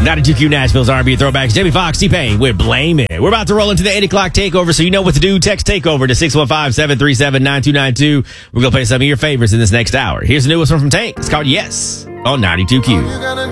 92Q Nashville's R&B throwbacks. Jamie Foxx, T-Pain, we're blaming. We're about to roll into the 8 o'clock takeover, so you know what to do. Text takeover to 615-737-9292. We're going to play some of your favorites in this next hour. Here's the newest one from Tank. It's called Yes on 92Q.